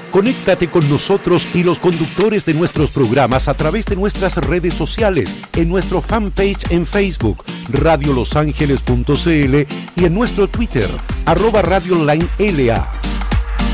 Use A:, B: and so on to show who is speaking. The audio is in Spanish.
A: Conéctate con nosotros y los conductores de nuestros programas a través de nuestras redes sociales, en nuestro fanpage en Facebook, radiolosangeles.cl, y en nuestro Twitter, @RadioLineLA.